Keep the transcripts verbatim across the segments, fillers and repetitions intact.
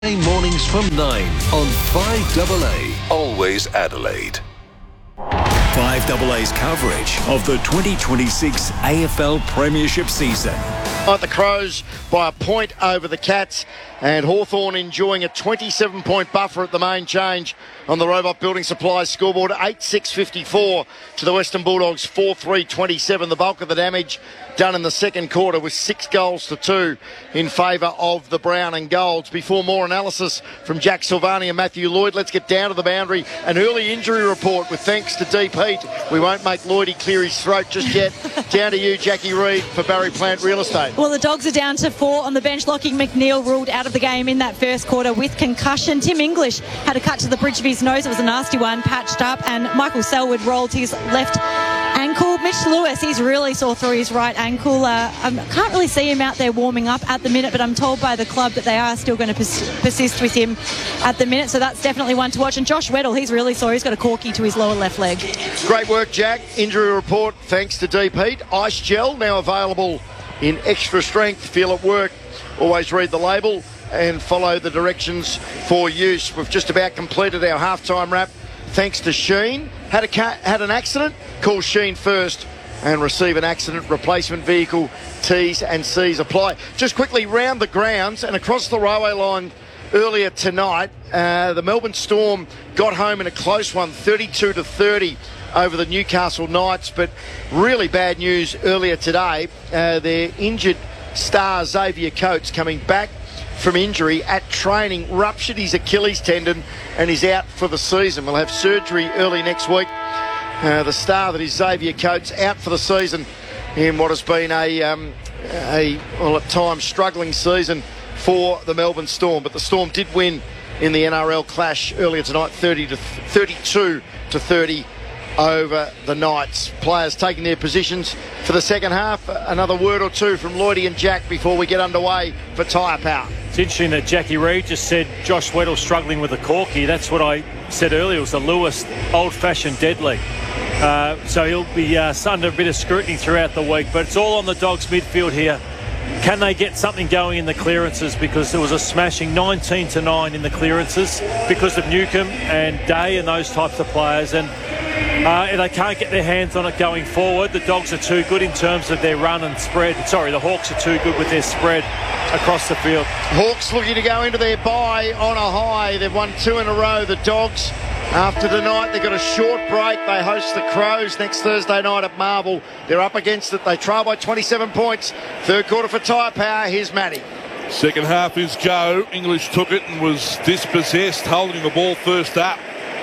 Mornings from nine on five A A. Always Adelaide. five A A's coverage of the twenty twenty-six A F L Premiership season. The Crows by a point over the Cats, and Hawthorn enjoying a twenty-seven point buffer at the main change on the Robot Building Supplies scoreboard. eight six fifty-four to the Western Bulldogs, four three twenty-seven. The bulk of the damage done in the second quarter with six goals to two in favour of the Brown and Golds. Before more analysis from Jack Silvani and Matthew Lloyd, let's get down to the boundary. An early injury report with thanks to Deep Heat. We won't make Lloydie clear his throat just yet. Down to you, Jackie Reid, for Barry Plant Real Estate. Well, the Dogs are down to four on the bench. Lockie McNeil ruled out of the game in that first quarter with concussion. Tim English had a cut to the bridge of his nose. It was a nasty one, patched up, and Michael Selwood rolled his left ankle. Mitch Lewis, he's really sore through his right ankle. Uh, I can't really see him out there warming up at the minute, but I'm told by the club that they are still going to pers- persist with him at the minute, so that's definitely one to watch. And Josh Weddle, he's really sore. He's got a corky to his lower left leg. Great work, Jack. Injury report thanks to Deep Heat. Ice Gel now available in extra strength. Feel at work. Always read the label and follow the directions for use. We've just about completed our halftime wrap thanks to Sheen. Had a ca- had an accident? Call Sheen first and receive an accident replacement vehicle. T's and C's apply. Just quickly round the grounds and across the railway line earlier tonight, uh, the Melbourne Storm got home in a close one, thirty-two to thirty over the Newcastle Knights, but really bad news earlier today. Uh, their injured star Xavier Coates coming back from injury at training, ruptured his Achilles tendon and is out for the season. We'll have surgery early next week. Uh, the star that is Xavier Coates out for the season in what has been a, um, a well, at times struggling season for the Melbourne Storm. But the Storm did win in the N R L clash earlier tonight, thirty to thirty-two to thirty over the Knights. Players taking their positions for the second half. Another word or two from Lloydie and Jack before we get underway for Tyre Power. It's interesting that Jackie Reid just said Josh Weddle struggling with a corky. That's what I said earlier. It was the Lewis old-fashioned dead leg. Uh, so he'll be uh, under a bit of scrutiny throughout the week. But it's all on the Dogs midfield here. Can they get something going in the clearances? Because there was a smashing nineteen to nine in the clearances because of Newcomb and Day and those types of players. And uh, if they can't get their hands on it going forward, the Dogs are too good in terms of their run and spread. Sorry, the Hawks are too good with their spread across the field. Hawks looking to go into their bye on a high. They've won two in a row. The Dogs, after tonight, they've got a short break. They host the Crows next Thursday night at Marvel. They're up against it. They trail by twenty-seven points. Third quarter for Tyre Power. Here's Matty. Second half is go. English took it and was dispossessed, holding the ball first up.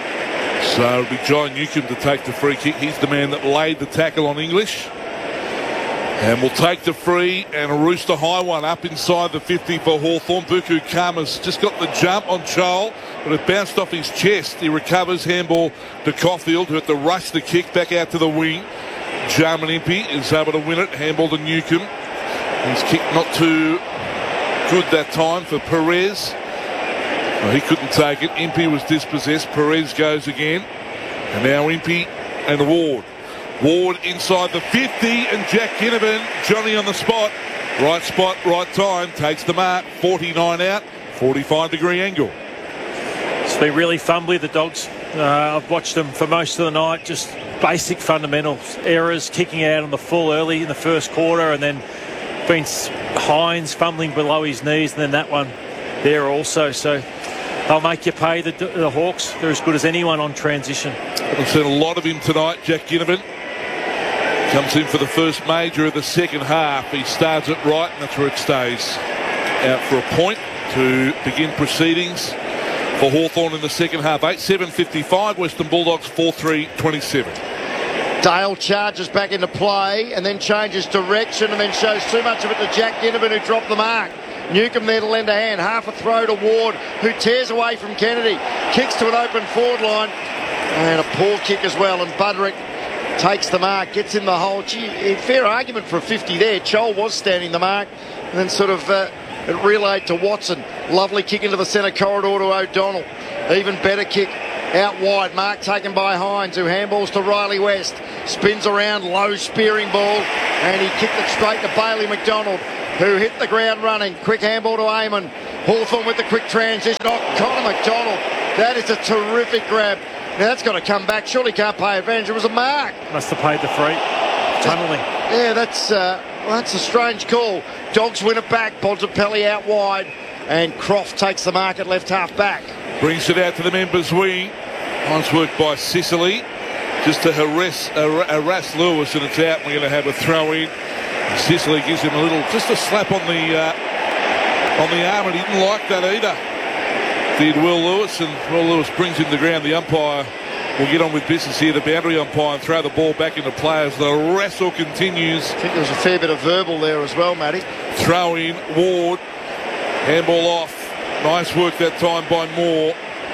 So it'll be John Newcomb to take the free kick. He's the man that laid the tackle on English. And we'll take the free, and a rooster high one up inside the fifty for Hawthorn. Buku Kama's just got the jump on Chol, but it bounced off his chest. He recovers, handball to Caulfield, who had to rush the kick back out to the wing. Jarman Impey is able to win it, handball to Newcomb. His kick not too good that time for Perez. Well, he couldn't take it. Impey was dispossessed. Perez goes again. And now Impey and Ward. Ward inside the fifty, and Jack Ginnivan, Johnny on the spot. Right spot, right time, takes the mark. forty-nine out, forty-five degree angle. It's been really fumbly, the Dogs. Uh, I've watched them for most of the night, just basic fundamentals. Errors, kicking out on the full early in the first quarter, and then been Hines fumbling below his knees, and then that one there also. So they'll make you pay, the, the Hawks. They're as good as anyone on transition. We've seen a lot of him tonight, Jack Ginnivan. Comes in for the first major of the second half. He starts it right, and that's where it stays. Out for a point to begin proceedings for Hawthorn in the second half. eight seven fifty-five, Western Bulldogs four three twenty-seven. Dale charges back into play and then changes direction and then shows too much of it to Jack Ginnivan, who dropped the mark. Newcomb there to lend a hand. Half a throw to Ward, who tears away from Kennedy. Kicks to an open forward line. And a poor kick as well. And Budrick takes the mark, gets in the hole. Gee, fair argument for a fifty there. Chol was standing the mark. And then sort of uh, it relayed to Watson. Lovely kick into the centre corridor to O'Donnell. Even better kick out wide. Mark taken by Hines, who handballs to Riley West. Spins around, low spearing ball. And he kicked it straight to Bailey McDonald, who hit the ground running. Quick handball to Eamon, Hawthorn with the quick transition. Oh, Connor McDonald. That is a terrific grab. Now that's got to come back. Surely can't pay advantage. It was a mark. Must have paid the free. Tunnelling. Yeah, that's uh, well, that's a strange call. Dogs win it back. Bontempelli out wide. And Croft takes the mark at left half back. Brings it out to the members' wing. Nice work by Sicily. Just to harass, harass Lewis, and it's out. We're going to have a throw in. Sicily gives him a little, just a slap on the uh, on the arm, and he didn't like that either. Did Will Lewis, and Will Lewis brings him to the ground. The umpire will get on with business here, the boundary umpire, and throw the ball back into play as the wrestle continues. I think there was a fair bit of verbal there as well, Matty. Throw in, Ward, handball off. Nice work that time by Moore.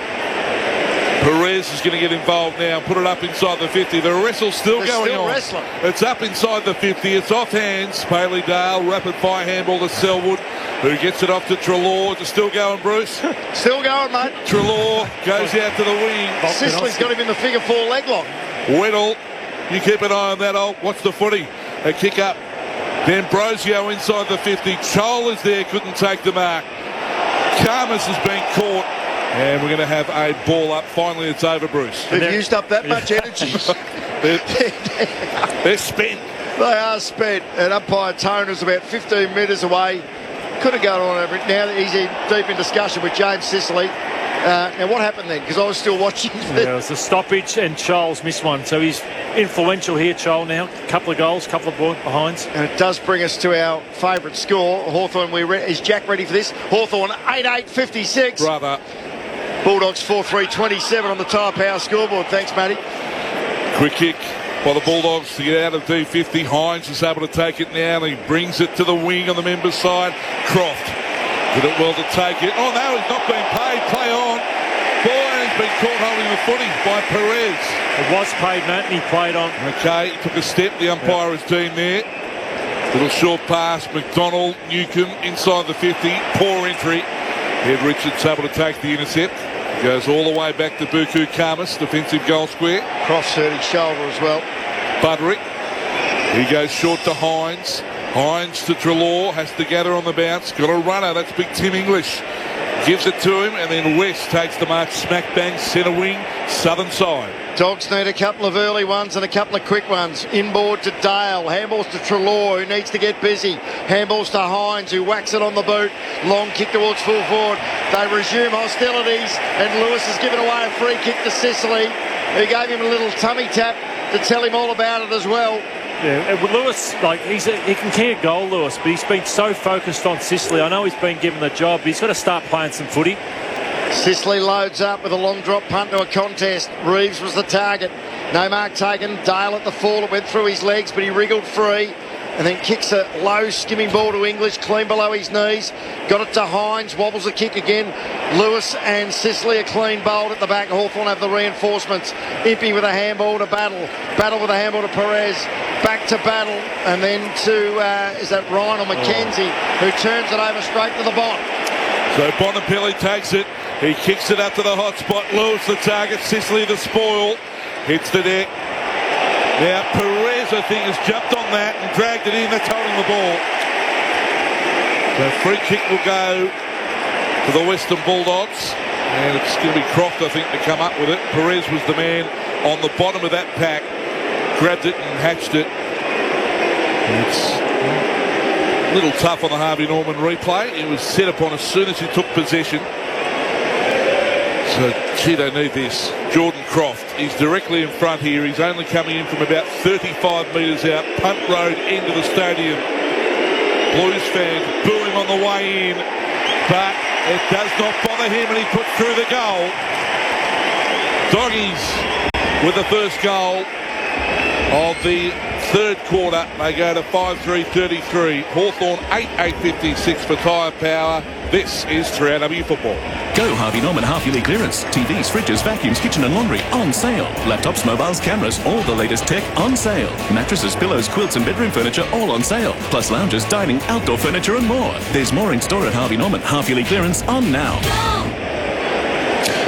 Perez is going to get involved now and put it up inside the fifty. The wrestle's still They're going still on. Wrestling. It's up inside the fifty. It's off hands. Paley Dale, rapid fire handball to Selwood, who gets it off to Treloar. It's still going, Bruce. Still going, mate. Treloar goes out to the wing. Sicily's got him in the figure four leg lock. Weddle, you keep an eye on that. Old. Watch the footy. A kick up. D'Ambrosio inside the fifty. Chol is there, couldn't take the mark. Karmas has been caught. And we're going to have a ball up. Finally, it's over, Bruce. They've used up that much energy. they're, they're spent. They are spent. And umpire Tone is about fifteen metres away. Could have gone on over it. Now he's in, deep in discussion with James Sicily. Uh, now, what happened then? Because I was still watching. Yeah, it was a stoppage, and Charles missed one. So he's influential here, Charles, now. A couple of goals, couple of behinds. And it does bring us to our favourite score. Hawthorn, we re- is Jack ready for this? Hawthorn, eight eight fifty-six. Brother. Bulldogs four three twenty-seven on the Tyre Power scoreboard. Thanks, Matty. Quick kick by the Bulldogs to get out of D fifty. Hines is able to take it now, and he brings it to the wing on the members' side. Croft did it well to take it. Oh, no, he's not being paid. Play on. Boy, he's been caught holding the footy by Perez. It was paid, Matt, and he played on. Okay, he took a step. The umpire is deemed there. Little short pass. McDonald, Newcomb inside the fifty. Poor entry. Ed Richards able to take the intercept. Goes all the way back to Buku Karmas, defensive goal square. Croft's hurt his shoulder as well. Budrick. He goes short to Hines. Hines to Treloar. Has to gather on the bounce. Got a runner. That's big Tim English. Gives it to him, and then West takes the mark. Smack bang, centre wing, southern side. Dogs need a couple of early ones and a couple of quick ones. Inboard to Dale. Handballs to Treloar, who needs to get busy. Handballs to Hines, who whacks it on the boot. Long kick towards full forward. They resume hostilities, and Lewis has given away a free kick to Sicily, who gave him a little tummy tap to tell him all about it as well. Yeah, Lewis, like he's a, he can kick a goal, Lewis, but he's been so focused on Sicily. I know he's been given the job, but he's got to start playing some footy. Sicily loads up with a long drop punt to a contest. Reeves was the target. No mark taken. Dale at the fall. It went through his legs, but he wriggled free. And then kicks a low skimming ball to English, clean below his knees. Got it to Hines, wobbles the kick again. Lewis and Sicily a clean bowled at the back. Hawthorn have the reinforcements. Impey with a handball to Battle. Battle with a handball to Perez. Back to Battle. And then to, uh, is that Ryan or McKenzie, who turns it over straight to the bot. So Bontempelli takes it. He kicks it up to the hot spot. Lewis the target. Sicily the spoil. Hits the deck. Now Perez, I think, has jumped on that and dragged it in. That's holding the ball. The free kick will go to the Western Bulldogs. And it's going to be Croft, I think, to come up with it. Perez was the man on the bottom of that pack. Grabbed it and hatched it. It's a little tough on the Harvey Norman replay. It was set upon as soon as he took possession. So, gee, they need this. Jordan Croft, he's directly in front here. He's only coming in from about thirty-five metres out. Punt road into the stadium. Blues fans boo him on the way in. But it does not bother him, and he puts through the goal. Doggies with the first goal of the third quarter. They go to five three thirty-three. Hawthorn eight eight fifty-six for Tyre Power. This is three R W Football. Go Harvey Norman half-yearly clearance. T Vs, fridges, vacuums, kitchen and laundry on sale. Laptops, mobiles, cameras, all the latest tech on sale. Mattresses, pillows, quilts and bedroom furniture all on sale. Plus lounges, dining, outdoor furniture and more. There's more in store at Harvey Norman. Half-yearly clearance on now.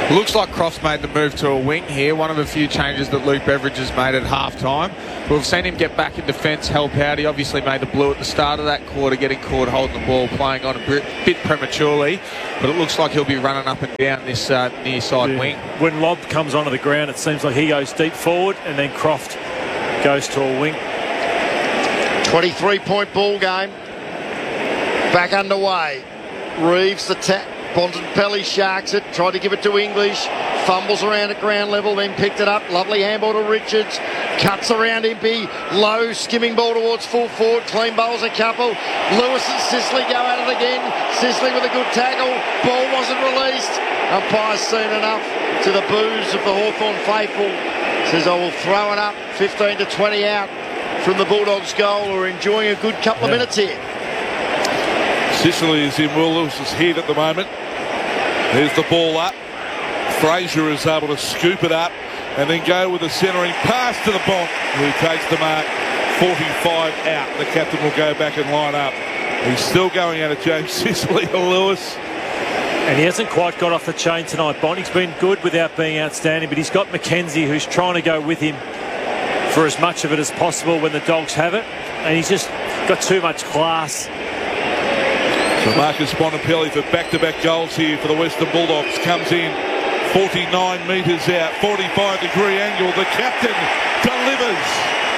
Looks like Croft's made the move to a wing here, one of a few changes that Luke Beveridge has made at half-time. We've seen him get back in defence, help out. He obviously made the blue at the start of that quarter, getting caught holding the ball, playing on a bit, bit prematurely. But it looks like he'll be running up and down this uh, near side Yeah. wing. When Lobb comes onto the ground, it seems like he goes deep forward and then Croft goes to a wing. twenty-three point ball game. Back underway. Reeves the tap. Bontempelli sharks it, tried to give it to English, fumbles around at ground level, then picked it up. Lovely handball to Richards, cuts around Impey, low skimming ball towards full forward, clean bowls a couple. Lewis and Sicily go at it again. Sicily with a good tackle, ball wasn't released. Umpire's seen enough to the boos of the Hawthorn faithful. Says I will throw it up, fifteen to twenty out from the Bulldogs goal. We're enjoying a good couple of Yeah. minutes here. Sicily is in Will Lewis's head at the moment. There's the ball up. Fraser is able to scoop it up and then go with a centering pass to the Bont, who takes the mark. forty-five out. The captain will go back and line up. He's still going out of James Sicily to Lewis. And he hasn't quite got off the chain tonight, Bont. He's been good without being outstanding, but he's got McKenzie who's trying to go with him for as much of it as possible when the Dogs have it. And he's just got too much class. So Marcus Bontempelli for back-to-back goals here for the Western Bulldogs comes in forty-nine metres out, forty-five degree angle. The captain delivers.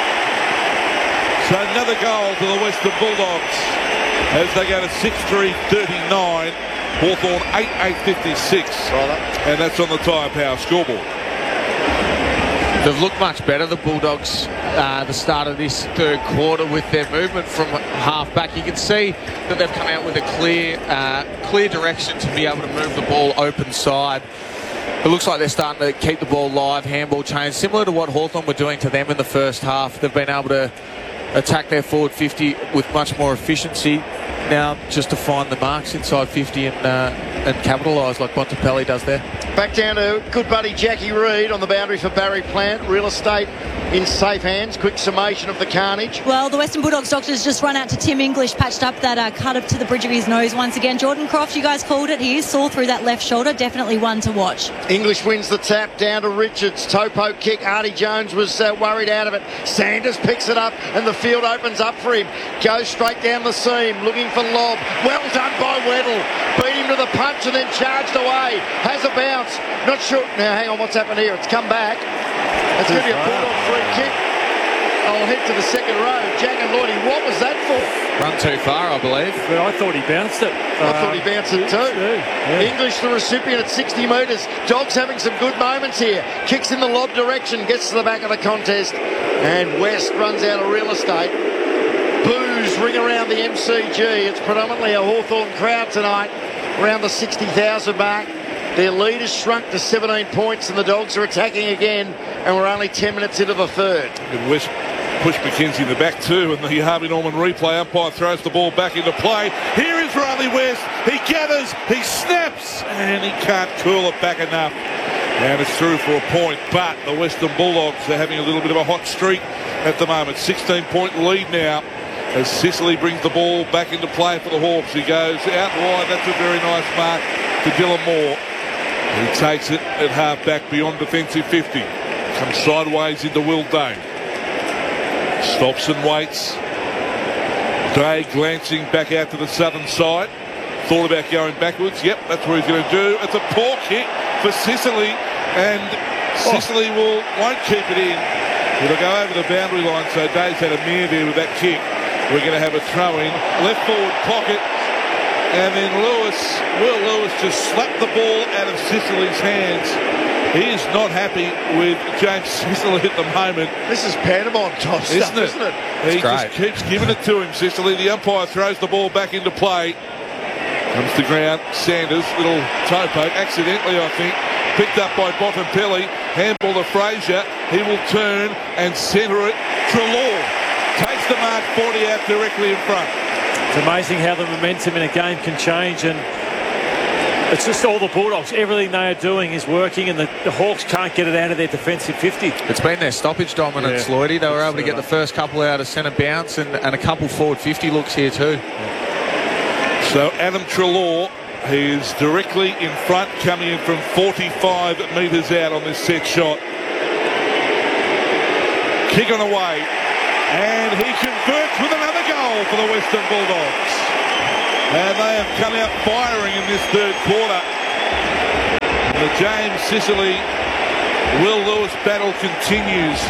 So another goal to the Western Bulldogs as they go to six three thirty-nine. Hawthorn eight eight fifty-six. And that's on the Tyre Power scoreboard. They've looked much better, the Bulldogs, uh, the start of this third quarter with their movement from half back. You can see that they've come out with a clear uh, clear direction to be able to move the ball open side. It looks like they're starting to keep the ball live, handball change, similar to what Hawthorn were doing to them in the first half. They've been able to attack their forward fifty with much more efficiency. Now just to find the marks inside fifty and uh, and capitalise like Bontempelli does there. Back down to good buddy Jackie Reid on the boundary for Barry Plant. Real estate in safe hands. Quick summation of the carnage. Well, the Western Bulldogs doctors just run out to Tim English, patched up that uh, cut up to the bridge of his nose once again. Jordan Croft, you guys called it. He is sore through that left shoulder. Definitely one to watch. English wins the tap down to Richards. Toe poke kick. Artie Jones was uh, worried out of it. Sanders picks it up and the field opens up for him. Goes straight down the seam looking for Lobb. Well done by Weddle. Beat him to the punch and then charged away. Has a bounce. Not sure. Now, hang on. What's happened here? It's come back. It's going to be a Bulldog free kick. I'll head to the second row. Jack and Lloydie, what was that for? Run too far, I believe. But I thought he bounced it. I thought he bounced it too. Yeah. English, the recipient at sixty metres. Dogs having some good moments here. Kicks in the lob direction, gets to the back of the contest. And West runs out of real estate. Boos ring around the M C G. It's predominantly a Hawthorn crowd tonight, around the sixty thousand mark. Their lead has shrunk to seventeen points and the Dogs are attacking again, and we're only ten minutes into the third. And West push McKenzie in the back too, and the Harvey Norman replay umpire throws the ball back into play. Here is Riley West. He gathers, he snaps, and he can't cool it back enough. And it's through for a point, but the Western Bulldogs are having a little bit of a hot streak at the moment. sixteen point lead now as Sicily brings the ball back into play for the Hawks. He goes out wide. That's a very nice mark to Dylan Moore. He takes it at half back beyond defensive fifty. Comes sideways into Will Day. Stops and waits. Day glancing back out to the southern side. Thought about going backwards. Yep, that's what he's going to do. It's a poor kick for Sicily, and Sicily will won't keep it in. It'll go over the boundary line, so Day's had a mare there with that kick. We're going to have a throw in. Left forward pocket. And then Lewis, Will Lewis just slapped the ball out of Sicily's hands. He is not happy with James Sicily at the moment. This is Panama top Isn't stuff, it? isn't it? He It's just great. keeps giving it to him, Sicily. The umpire throws the ball back into play. Comes to ground. Sanders, little toe poke, accidentally I think. Picked up by Bontempelli. Handball to Fraser. He will turn and centre it. Treloar takes the mark, forty out directly in front. It's amazing how the momentum in a game can change, and it's just all the Bulldogs. Everything they are doing is working, and the, the Hawks can't get it out of their defensive fifty. It's been their stoppage dominance, Yeah. Lloydie. They were able to It's, get uh, the first couple out of centre bounce and, and a couple forward fifty looks here too. So Adam Treloar He is directly in front, coming in from forty-five metres out on this set shot. Kick on away, and he converts with another goal for the Western Bulldogs. And they have come out firing in this third quarter. The James Sicily, Will Lewis battle continues.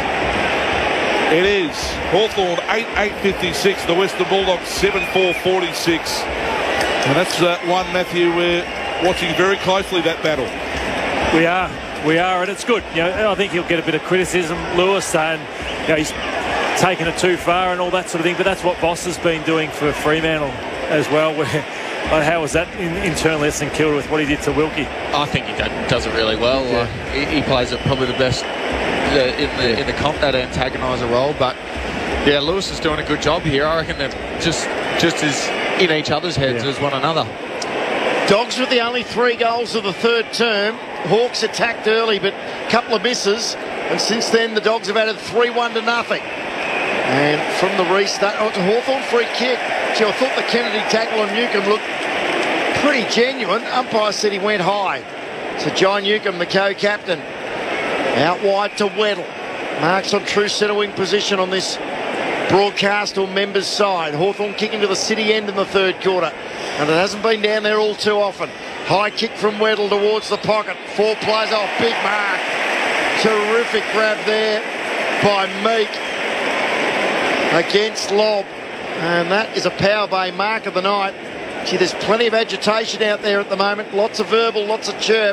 It is Hawthorn eight eight fifty-six, the Western Bulldogs seven four forty-six. And that's uh, one, Matthew, we're watching very closely, that battle. We are, we are, and it's good. You know, I think he'll get a bit of criticism, Lewis, saying, you know, he's taken it too far and all that sort of thing. But that's what Boss has been doing for Fremantle as well. Where, how was that in, internally at St Kilda with what he did to Wilkie? I think he does it really well. Yeah. Uh, he, he plays it probably the best uh, in the yeah. in the comp, that antagoniser role. But yeah, Lewis is doing a good job here. I reckon they're just just as in each other's heads yeah. as one another. Dogs with the only three goals of the third term. Hawks attacked early, but a couple of misses. And since then, the Dogs have added three one to nothing. And from the restart, oh, it's a Hawthorn free kick. Gee, I thought the Kennedy tackle on Newcomb looked pretty genuine. Umpire said he went high. So John Newcomb, the co-captain, out wide to Weddle. Marks on true centre wing position on this broadcast or members side. Hawthorn kicking to the city end in the third quarter. And it hasn't been down there all too often. High kick from Weddle towards the pocket. Four players off, big mark. Terrific grab there by Meek against Lobb. And that is a Power Bay mark of the night. Gee, there's plenty of agitation out there at the moment. Lots of verbal, lots of chirp.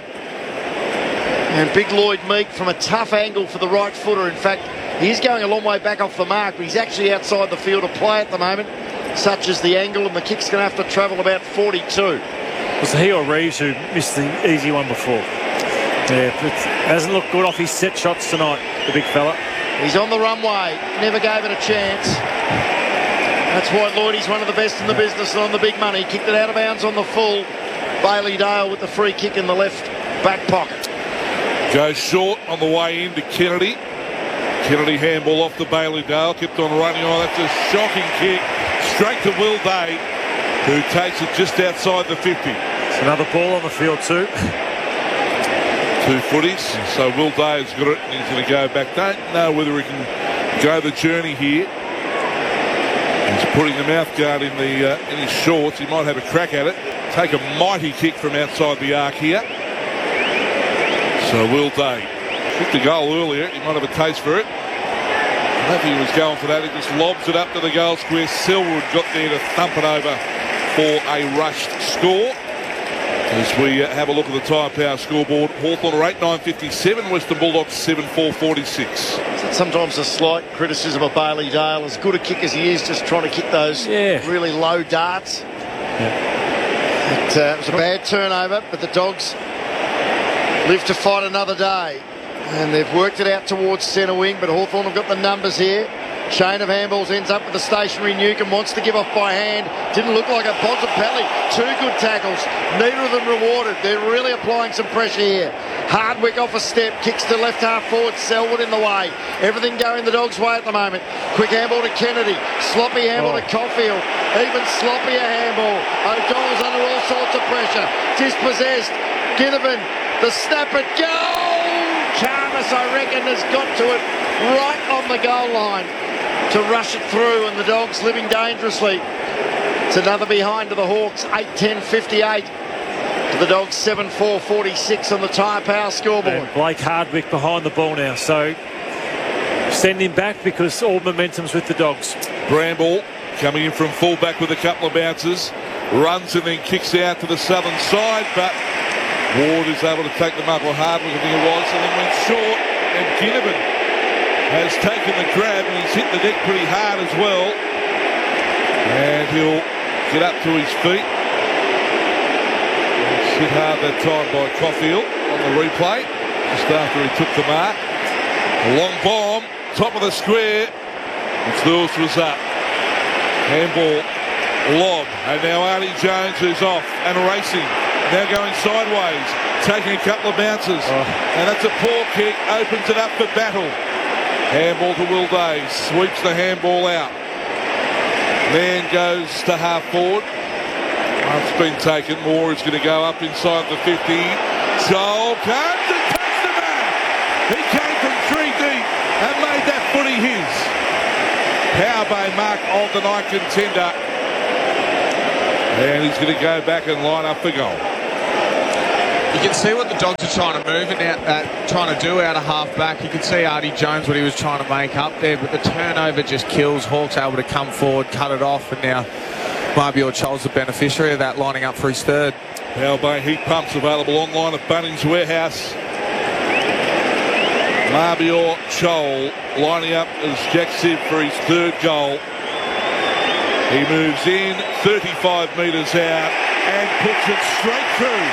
And big Lloyd Meek from a tough angle for the right footer. In fact, he's going a long way back off the mark, but he's actually outside the field of play at the moment, such as the angle, and the kick's going to have to travel about forty-two. Was it he or Reeves who missed the easy one before? Yeah, it hasn't looked good off his set shots tonight, the big fella. He's on the runway, never gave it a chance. That's why Lloydie's one of the best in the business and on the big money. Kicked it out of bounds on the full. Bailey Dale with the free kick in the left back pocket. Goes short on the way into Kennedy. Kennedy handball off the Bailey Dale, kept on running on. That's a shocking kick straight to Will Day, who takes it just outside the fifty. It's another ball on the field too. Two footies, so Will Day has got it and he's going to go back. Don't know whether he can go the journey here. He's putting the mouth guard in the uh, in his shorts. He might have a crack at it. Take a mighty kick from outside the arc here. So Will Day kicked the goal earlier. He might have a taste for it. I don't think he was going for that. He just lobs it up to the goal square. Selwood got there to thump it over for a rushed score. As we uh, have a look at the Tyre Power scoreboard, Hawthorn are eight nine fifty-seven, Western Bulldogs seven four forty-six. Sometimes a slight criticism of Bailey Dale, as good a kick as he is, just trying to kick those yeah. really low darts. Yeah. It, uh, it was a bad turnover, but the Dogs live to fight another day. And they've worked it out towards centre wing, but Hawthorn have got the numbers here. Chain of handballs ends up with the stationary Newcomb, wants to give off by hand. Didn't look like it. Bontempelli, two good tackles. Neither of them rewarded. They're really applying some pressure here. Hardwick off a step, kicks to left half forward. Selwood in the way. Everything going the Dogs' way at the moment. Quick handball to Kennedy. Sloppy handball oh. to Caulfield. Even sloppier handball. O'Donnell's under all sorts of pressure. Dispossessed. Ginnivan, the snap at goal. Jarvis, I reckon, has got to it right on the goal line to rush it through, and the Dogs living dangerously. It's another behind to the Hawks, eight ten fifty-eight. To the Dogs, seven four forty-six on the Tyre Power scoreboard. And Blake Hardwick behind the ball now, so send him back because all momentum's with the Dogs. Bramble coming in from fullback with a couple of bounces. Runs and then kicks out to the southern side, but Ward is able to take them up, or Hardwick I think it was, and then went short, and Ginnivan has taken the grab and he's hit the deck pretty hard as well, and he'll get up to his feet. It's hit hard that time by Caulfield on the replay just after he took the mark. A long bomb, top of the square, and Lewis was up. Handball, lob, and now Artie Jones, who's off and racing, now going sideways, taking a couple of bounces, oh. and that's a poor kick, opens it up for battle. Handball to Will Day, sweeps the handball out. Man goes to half forward. It's been taken. Moore is going to go up inside the fifty. Joel comes and takes the mark. He came from three deep and made that footy his. Power Bay mark on the night contender. And he's going to go back and line up for goal. You can see what the Dogs are trying to move and out, uh, trying to do out of half back. You can see Artie Jones what he was trying to make up there, but the turnover just kills. Hawks able to come forward, cut it off, and now Mabior Chol's the beneficiary of that, lining up for his third. Power Bay heat pumps available online at Bunnings Warehouse. Mabior Chol lining up as Jack Siv for his third goal. He moves in, thirty-five metres out, and puts it straight through.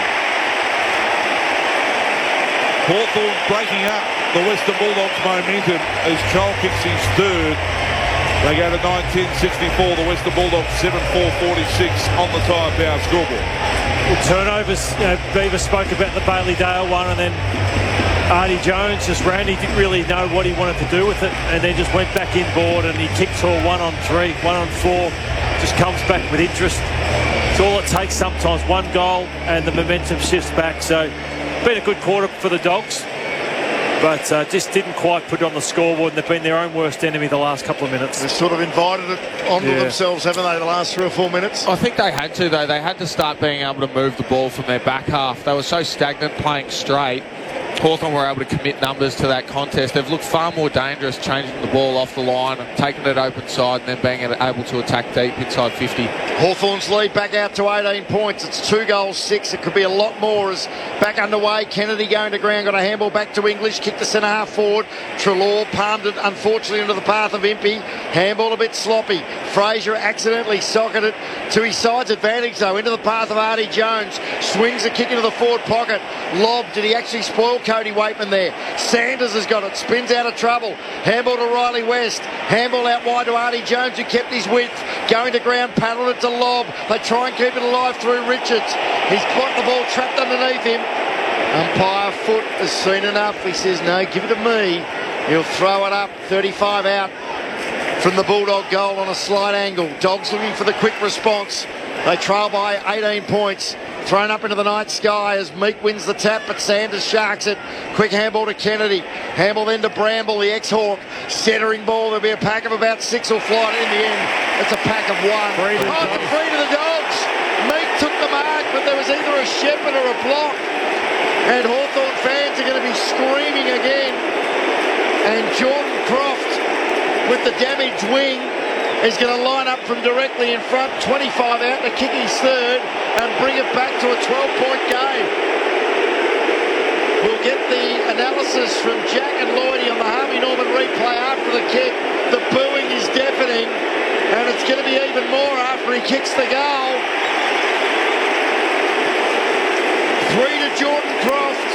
Hawthorn breaking up the Western Bulldogs' momentum as Chol kicks his third. They go to nine ten sixty-four, the Western Bulldogs seven four forty-six on the Tyre Power scoreboard. Well, turnovers, you know, Beaver spoke about the Bailey Dale one, and then Artie Jones just ran. He didn't really know what he wanted to do with it, and then just went back inboard, and he kicked to a one on three, one on four, just comes back with interest. It's all it takes sometimes, one goal, and the momentum shifts back. So, been a good quarter for the Dogs, but uh, just didn't quite put it on the scoreboard, and they've been their own worst enemy the last couple of minutes. They've sort of invited it onto Yeah. themselves, haven't they, the last three or four minutes? I think they had to, though. They had to start being able to move the ball from their back half. They were so stagnant playing straight. Hawthorn were able to commit numbers to that contest. They've looked far more dangerous changing the ball off the line and taking it open side and then being able to attack deep inside fifty. Hawthorn's lead back out to eighteen points. It's two goals, six. It could be a lot more as back underway. Kennedy going to ground, got a handball back to English, kicked the centre half forward. Trelaw palmed it, unfortunately, into the path of Impey. Handball a bit sloppy. Fraser accidentally socketed it to his side's advantage, though, into the path of Artie Jones. Swings a kick into the forward pocket. Lob, did he actually spoil Cody Waitman there? Sanders has got it, spins out of trouble. Handball to Riley West. Handball out wide to Artie Jones, who kept his width. Going to ground, paddled it to Lob. They try and keep it alive through Richards. He's got the ball trapped underneath him. Umpire Foot has seen enough. He says, no, give it to me. He'll throw it up, thirty-five out from the Bulldog goal on a slight angle. Dogs looking for the quick response. They trail by eighteen points. Thrown up into the night sky as Meek wins the tap, but Sanders sharks it. Quick handball to Kennedy. Handball then to Bramble, the ex-Hawk. Centering ball. There'll be a pack of about six will fly in the end. It's a pack of one. Three to oh, the three to the Dogs. Meek took the mark, but there was either a shepherd or a block. And Hawthorn fans are going to be screaming again. And Jordan Croft with the damaged wing is going to line up from directly in front, twenty-five out to kick his third and bring it back to a twelve-point game. We'll get the analysis from Jack and Lloydie on the Harvey Norman replay after the kick. The booing is deafening, and it's going to be even more after he kicks the goal. Three to Jordan Croft.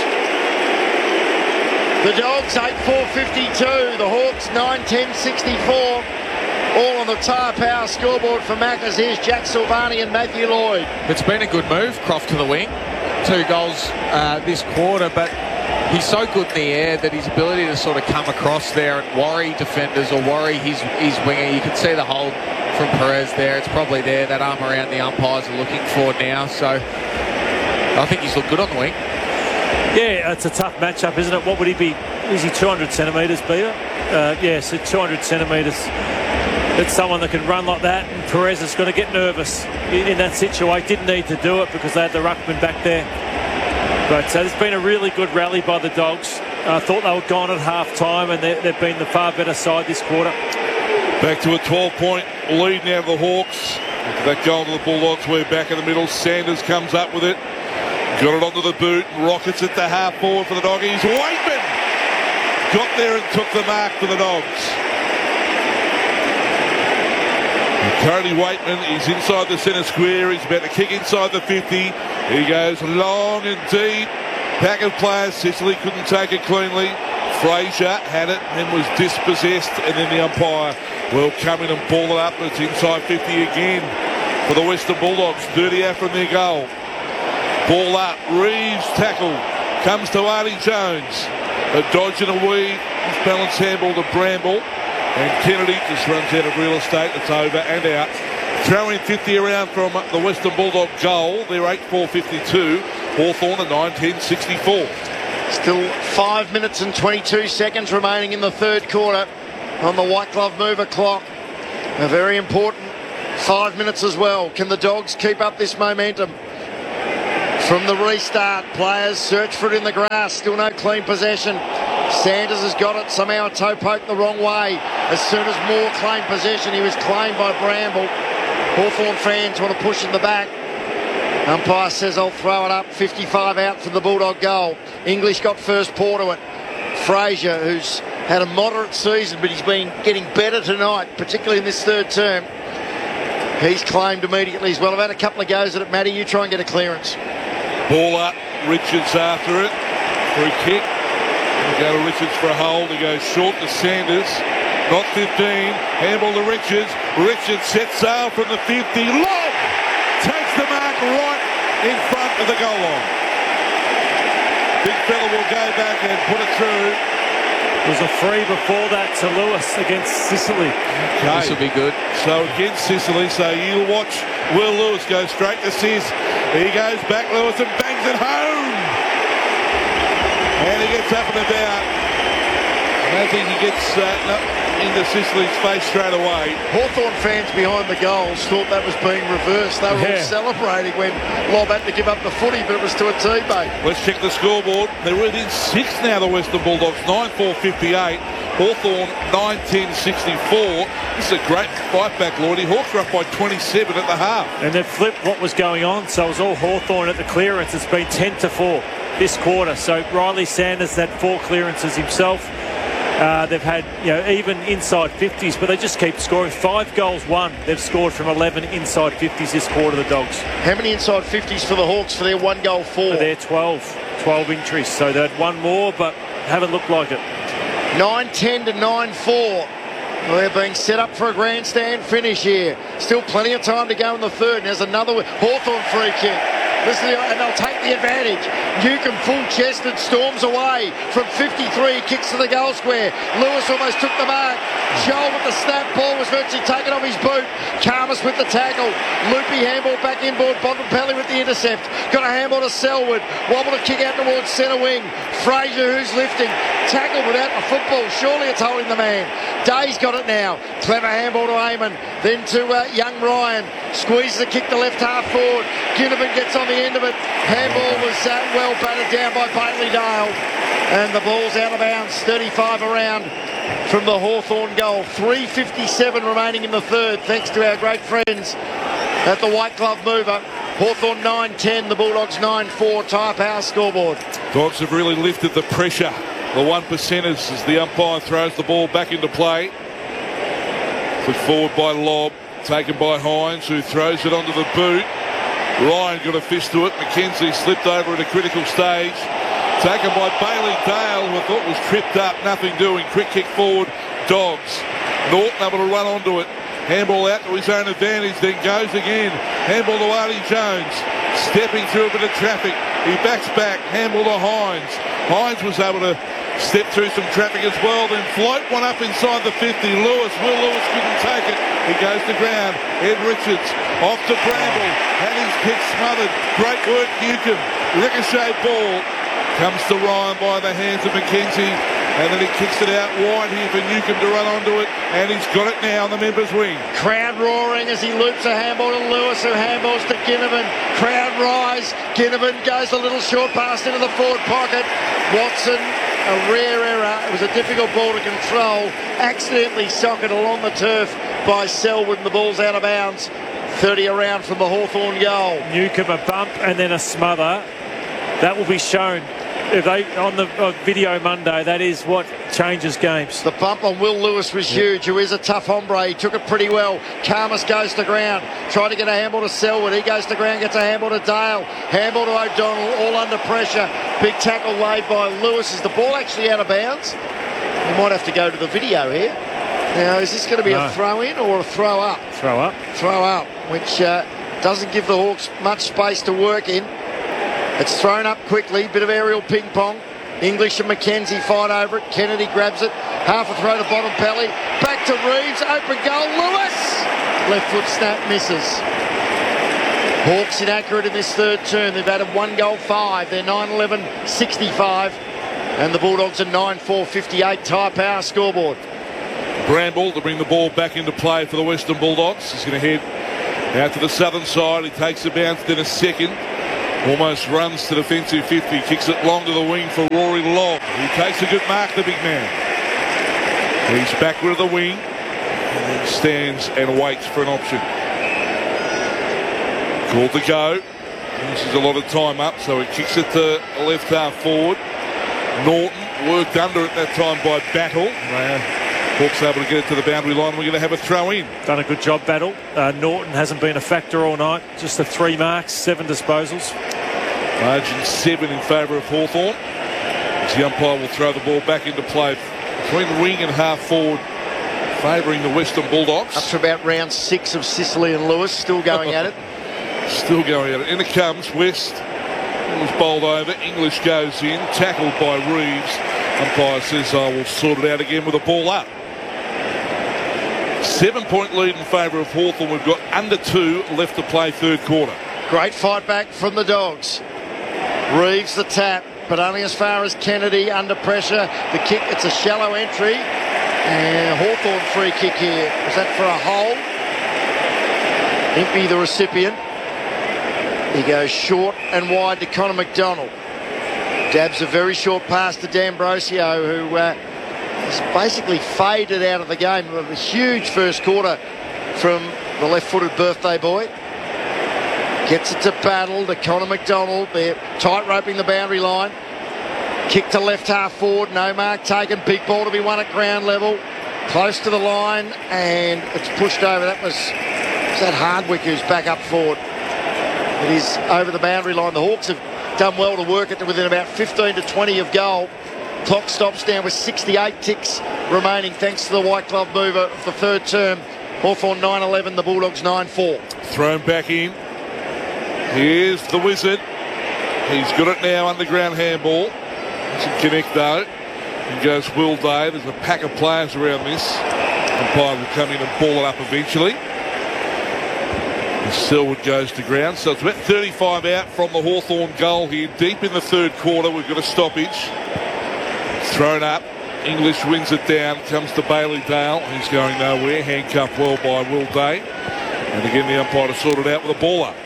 The Dogs eight four fifty-two. The Hawks nine ten sixty-four. All on the Tyre Power scoreboard for Maccas. Here's Jack Silvani and Matthew Lloyd. It's been a good move, Croft to the wing. Two goals uh, this quarter, but he's so good in the air that his ability to sort of come across there and worry defenders or worry his, his winger. You can see the hold from Perez there. It's probably there. That arm around the umpires are looking for now. So I think he's looked good on the wing. Yeah, it's a tough matchup, isn't it? What would he be? Is he two hundred centimetres, Peter? Uh, yes, at two hundred centimetres. It's someone that can run like that, and Perez is going to get nervous in, in that situation. Didn't need to do it because they had the ruckman back there. But uh, there's been a really good rally by the Dogs. I uh, thought they were gone at half time, and they've been the far better side this quarter. Back to a twelve-point lead now, the Hawks. That goal to the Bulldogs. We're back in the middle. Sanders comes up with it. Got it onto the boot. Rockets at the half forward for the Doggies. Waitman got there and took the mark for the Dogs. Cody Waitman is inside the centre square. He's about to kick inside the fifty. He goes long and deep. Pack of players. Sicily couldn't take it cleanly. Fraser had it and was dispossessed, and then the umpire will come in and ball it up. It's inside fifty again for the Western Bulldogs. thirty out from their goal. Ball up. Reeves tackle. Comes to Artie Jones. A dodge and a weave. His balance handball to Bramble. And Kennedy just runs out of real estate. It's over and out Throwing fifty around from the Western Bulldog goal. They're eight four fifty-two. Hawthorn at nine ten sixty-four. Still five minutes and twenty-two seconds remaining in the third quarter on the White Glove Mover clock. A very important five minutes as well. Can the Dogs keep up this momentum? From the restart, players search for it in the grass. Still no clean possession. Sanders has got it. Somehow a toe poke the wrong way. As soon as Moore claimed possession, he was claimed by Bramble. Hawthorn fans want to push in the back. Umpire says I'll throw it up. fifty-five out from the Bulldog goal. English got first paw to it. Fraser, who's had a moderate season, but he's been getting better tonight, particularly in this third term. He's claimed immediately as well. I've had a couple of goes at it, Matty. You try and get a clearance. Ball up. Richards after it. Free kick. We'll go to Richards for a hold. He goes short to Sanders. Not fifteen. Handball to Richards. Richards sets sail from the fifty. Lob! Takes the mark right in front of the goal line. Big fella will go back and put it through. There was a free before that to Lewis against Sicily. Okay. This will be good. So against Sicily, so you'll watch Will Lewis go straight to Sis. He goes back, Lewis, and bangs it home. And he gets up and about. I don't think he gets uh, no, into Sicily's face straight away. Hawthorn fans behind the goals thought that was being reversed. They were Yeah. all celebrating when Lob had to give up the footy, but it was to a teammate. Let's check the scoreboard. They're within six now, the Western Bulldogs. nine four fifty-eight. Hawthorn nine ten sixty-four. This is a great fight back, Lloydie. Hawks are up by twenty-seven at the half. And they've flipped what was going on, so it was all Hawthorn at the clearance. It's been ten to four this quarter. So Riley Sanders had four clearances himself. Uh, they've had, you know, even inside fifties, but they just keep scoring. Five goals, one. They've scored from eleven inside fifties this quarter, the Dogs. How many inside fifties for the Hawks for their one goal four? They're twelve. twelve entries, so they had one more, but haven't looked like it. nine ten to nine four. Well, they're being set up for a grandstand finish here. Still plenty of time to go in the third. And there's another Hawthorn free kick. This is the, and they'll take the advantage. Newcomb full-chested storms away from fifty-three, kicks to the goal square. Lewis almost took the mark. Joel with the snap, ball was virtually taken off his boot. Karmas with the tackle. Loopy handball back inboard. Bontempelli with the intercept. Got a handball to Selwood. Wobble to kick out towards centre wing. Fraser, who's lifting. Tackle without the football. Surely it's holding the man. Day's got it now. Clever handball to Eamon. Then to uh, young Ryan. Squeezes a kick to left half forward. Ginnivan gets on the end of it. Handball was uh, well batted down by Bailey Dale. And the ball's out of bounds. thirty-five around from the Hawthorn goal. three fifty-seven remaining in the third, thanks to our great friends at the White Glove Mover. Hawthorn nine ten, the Bulldogs nine four. Tyre Power scoreboard. Dogs have really lifted the pressure. The one percenters as the umpire throws the ball back into play. Put forward by Lobb, taken by Hines, who throws it onto the boot. Ryan got a fist to it. McKenzie slipped over at a critical stage. Taken by Bailey Dale, who I thought was tripped up. Nothing doing. Quick kick forward. Dogs. Norton able to run onto it. Handball out to his own advantage. Then goes again. Handball to Artie Jones. Stepping through a bit of traffic. He backs back. Handball to Hines. Hines was able to step through some traffic as well. Then float one up inside the fifty. Lewis. Will Lewis couldn't take it. He goes to ground. Ed Richards off to Bramble. Had his kick smothered. Great work, Newcomb. Ricochet ball. Comes to Ryan by the hands of McKenzie. And then he kicks it out wide here for Newcomb to run onto it. And he's got it now on the members' wing. Crowd roaring as he loops a handball to Lewis, who handballs to Ginnivan. Crowd rise. Ginnivan goes a little short pass into the forward pocket. Watson, a rare error. It was a difficult ball to control. Accidentally socked along the turf by Selwood, and the ball's out of bounds. thirty around from the Hawthorn goal. Newcomb a bump and then a smother. That will be shown if they on the uh, video Monday. That is what changes games. The bump on Will Lewis was huge, who is a tough hombre. He took it pretty well. Karmas goes to ground. Tried to get a handball to Selwood. He goes to ground, gets a handball to Dale. Handball to O'Donnell, all under pressure. Big tackle laid by Lewis. Is the ball actually out of bounds? We might have to go to the video here. Now, is this going to be no. a throw-in or a throw-up? Throw up. Throw-up, which uh, doesn't give the Hawks much space to work in. It's thrown up quickly, bit of aerial ping-pong. English and McKenzie fight over it. Kennedy grabs it. Half a throw to Bontempelli. Back to Reeves. Open goal. Lewis! Left foot snap misses. Hawks inaccurate in this third term. They've added one goal five. They're nine eleven sixty-five. And the Bulldogs are nine four fifty-eight. Tyre Power scoreboard. Bramble to bring the ball back into play for the Western Bulldogs. He's going to head out to the southern side. He takes a bounce, then a second. Almost runs to defensive fifty. Kicks it long to the wing for Rory Long. He takes a good mark, the big man. He's backward of the wing. And then stands and waits for an option. Called to go. This is a lot of time up, so he kicks it to left half forward. Norton worked under at that time by Battle. Uh, Hawks able to get it to the boundary line. We're going to have a throw in. Done a good job, Battle. Uh, Norton hasn't been a factor all night. Just the three marks, seven disposals. Margin seven in favour of Hawthorn. As the umpire will throw the ball back into play between wing and half forward, favouring the Western Bulldogs. Up to about round six of Sicily and Lewis, still going at it. Still going at it. In it comes West. It was bowled over. English goes in, tackled by Reeves. Umpire says, I will sort it out again with a ball up. Seven-point lead in favour of Hawthorn. We've got under two left to play third quarter. Great fight back from the Dogs. Reeves the tap, but only as far as Kennedy under pressure. The kick, it's a shallow entry. And Hawthorn free kick here. Was that for a hole? Impey the recipient. He goes short and wide to Connor McDonald. Dabs a very short pass to D'Ambrosio, who uh, has basically faded out of the game. A huge first quarter from the left-footed birthday boy. Gets it to Battle, to Connor McDonald. They're tight-roping the boundary line. Kick to left half forward, no mark taken. Big ball to be won at ground level. Close to the line, and it's pushed over. That was, was that Hardwick who's back up forward. It is over the boundary line. The Hawks have done well to work it to within about fifteen to twenty of goal. Clock stops down with sixty-eight ticks remaining thanks to the white glove mover of the third term. Hawthorn nine eleven, the Bulldogs nine four. Thrown back in. Here's the Wizard. He's got it now, underground handball. Doesn't connect though. In goes Will Day. There's a pack of players around this. Umpire will come in and ball it up eventually. And Selwood goes to ground. So it's about thirty-five out from the Hawthorn goal here. Deep in the third quarter, we've got a stoppage. Thrown up. English wins it down. Comes to Bailey Dale. He's going nowhere. Handcuffed well by Will Day. And again, the umpire to sort it out with a ball up.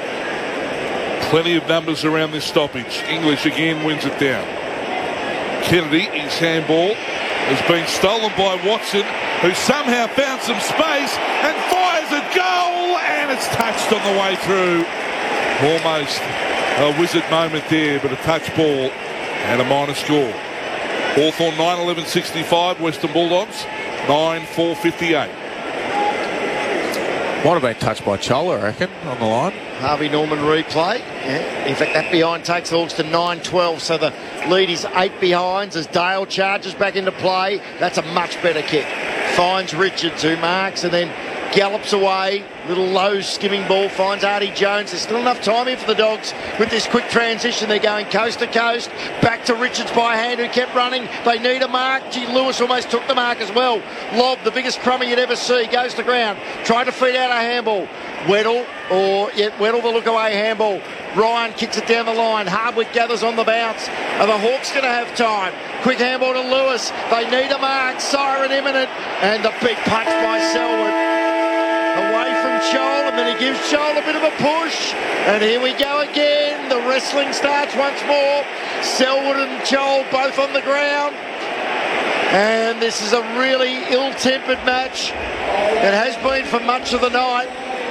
Plenty of numbers around this stoppage. English again wins it down. Kennedy, his handball has been stolen by Watson, who somehow found some space and fires a goal, and it's touched on the way through. Almost a Wizard moment there, but a touch ball and a minor score. Hawthorn nine eleven sixty-five, Western Bulldogs nine four fifty-eight. Might have been touched by Chola, I reckon, on the line. Harvey Norman replay. Yeah. In fact, that behind takes the Hawks to nine twelve, so the lead is eight behinds as Dale charges back into play. That's a much better kick. Finds Richards, who marks and then gallops away. Little low skimming ball, finds Artie Jones. There's still enough time here for the Dogs with this quick transition. They're going coast to coast. Back to Richards by hand, who kept running. They need a mark. Gee, Lewis almost took the mark as well. Lob, the biggest crummy you'd ever see, goes to ground. Tried to feed out a handball. Weddle, or yeah, Weddle the look away handball. Ryan kicks it down the line. Hardwick gathers on the bounce. Are the Hawks going to have time? Quick handball to Lewis. They need a mark. Siren imminent. And the big punch by Selwood. Away from Chol, and then he gives Chol a bit of a push. And here we go again. The wrestling starts once more. Selwood and Chol both on the ground. And this is a really ill-tempered match. It has been for much of the night.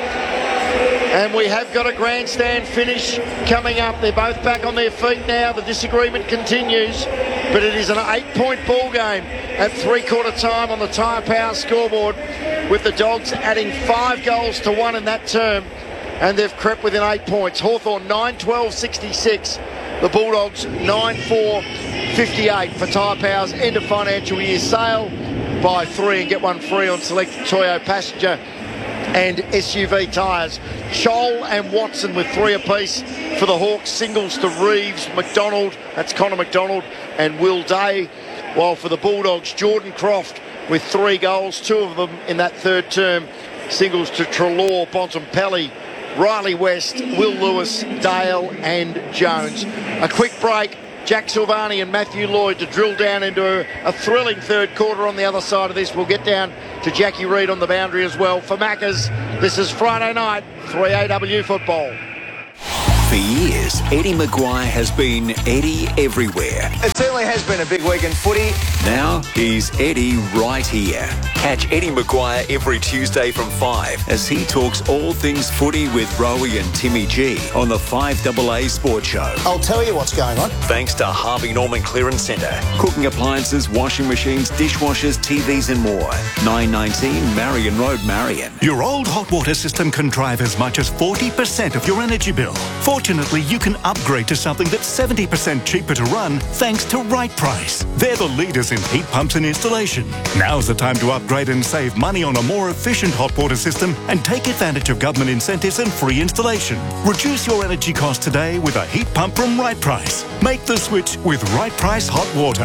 And we have got a grandstand finish coming up. They're both back on their feet now. The disagreement continues. But it is an eight-point ball game at three-quarter time on the Tyre Power scoreboard, with the Dogs adding five goals to one in that term. And they've crept within eight points. Hawthorn nine twelve sixty-six. The Bulldogs nine four fifty-eight for Tyre Power's end of financial year sale. Buy three and get one free on select Toyo passenger and S U V tyres. Chol and Watson with three apiece for the Hawks. Singles to Reeves, McDonald, that's Connor McDonald, and Will Day. While for the Bulldogs, Jordan Croft with three goals, two of them in that third term Singles to Treloar, Bontempelli, Riley West, Will Lewis, Dale and Jones. A quick break. Jack Silvani and Matthew Lloyd to drill down into a, a thrilling third quarter on the other side of this. We'll get down to Jackie Reid on the boundary as well. For Maccas, this is Friday night, three A W football. For years, Eddie Maguire has been Eddie everywhere. It certainly has been a big week in footy. Now he's Eddie right here. Catch Eddie Maguire every Tuesday from five as he talks all things footy with Rowie and Timmy G on the five A A Sports Show. I'll tell you what's going on. Thanks to Harvey Norman Clearance Centre. Cooking appliances, washing machines, dishwashers, T Vs and more. nine nineteen Marion Road, Marion. Your old hot water system can drive as much as forty percent of your energy bill. Fortunately, you can upgrade to something that's seventy percent cheaper to run thanks to Right Price. They're the leaders in heat pumps and installation. Now's the time to upgrade and save money on a more efficient hot water system and take advantage of government incentives and free installation. Reduce your energy costs today with a heat pump from Right Price. Make the switch with Right Price Hot Water.